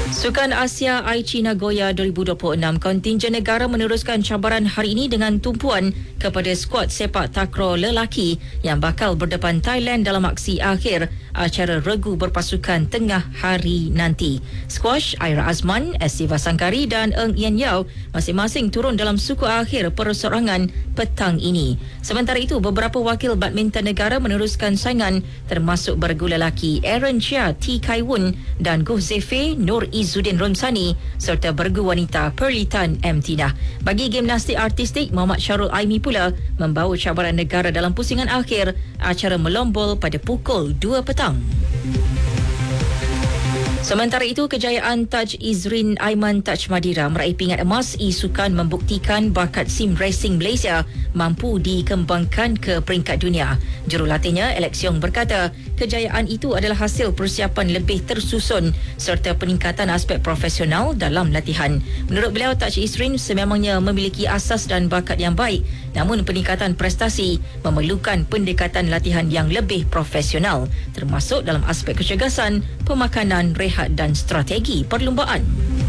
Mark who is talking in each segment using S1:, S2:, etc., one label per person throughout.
S1: Sukan Asia Aichi Nagoya 2026, kontingen negara meneruskan cabaran hari ini dengan tumpuan kepada skuad sepak takraw lelaki yang bakal berdepan Thailand dalam aksi akhir acara regu berpasukan tengah hari nanti. Squash, Aira Azman, Siva Sangkari dan Eng Yen Yao masing-masing turun dalam suku akhir perseorangan petang ini. Sementara itu, beberapa wakil badminton negara meneruskan saingan termasuk beregu lelaki Aaron Chia, T. Kai Woon dan Goh Zefe, Nur Izzuddin Romsani serta beregu wanita Pearly Tan M. Tina. Bagi gimnastik artistik, Muhammad Syarul Aimi pula membawa cabaran negara dalam pusingan akhir acara melombol pada pukul 2 petang. Sementara itu, kejayaan Taj Izrin Aiman Taj Madira meraih pingat emas isukan membuktikan bakat sim racing Malaysia mampu dikembangkan ke peringkat dunia. Jurulatihnya, Alex Yong berkata, kejayaan itu adalah hasil persiapan lebih tersusun serta peningkatan aspek profesional dalam latihan. Menurut beliau, Taj Izrin sememangnya memiliki asas dan bakat yang baik, namun peningkatan prestasi memerlukan pendekatan latihan yang lebih profesional, termasuk dalam aspek kecergasan, pemakanan, rehat dan strategi perlumbaan.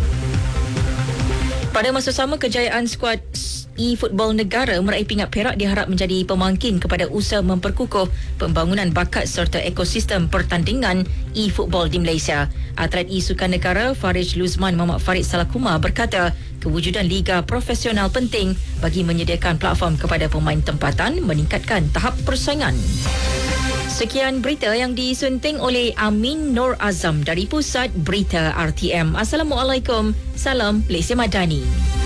S1: Pada masa sama, kejayaan skuad e-football negara meraih pingat perak diharap menjadi pemangkin kepada usaha memperkukuh pembangunan bakat serta ekosistem pertandingan e-football di Malaysia. Atlet e-sukan negara Farid Luzman Muhammad Farid Salakuma berkata, kewujudan liga profesional penting bagi menyediakan platform kepada pemain tempatan meningkatkan tahap persaingan. Sekian berita yang disunting oleh Amin Nur Azam dari Pusat Berita RTM. Assalamualaikum. Salam Malaysia Madani.